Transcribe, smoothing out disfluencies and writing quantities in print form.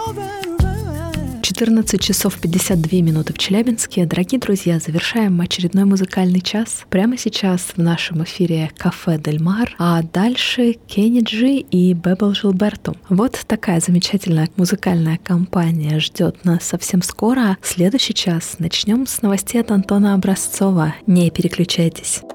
14 часов 52 минуты в Челябинске. Дорогие друзья, завершаем очередной музыкальный час. Прямо сейчас в нашем эфире «Кафе Дель Мар», а дальше Кенни Джи и Бебел Жилберто. Вот такая замечательная музыкальная компания ждет нас совсем скоро. Следующий час начнем с новостей от Антона Образцова. Не переключайтесь.